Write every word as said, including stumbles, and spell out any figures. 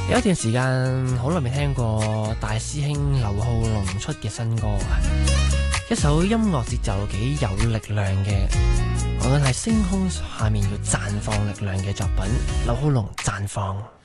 有一段時間好耐未聽過大師兄劉浩龍出嘅新歌啊，一首音樂節奏幾有力量嘅，講緊係星空下面要綻放力量嘅作品，劉浩龍綻放。